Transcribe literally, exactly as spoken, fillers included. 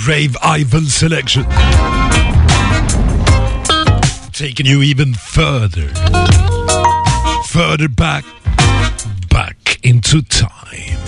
Rave Ivan selection. Taking you even further. Further back. Back into time.